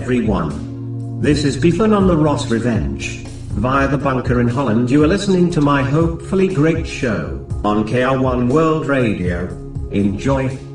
everyone. This is Beefan on the Ross Revenge. Via the bunker in Holland, you are listening to my hopefully great show on KR1 World Radio. Enjoy.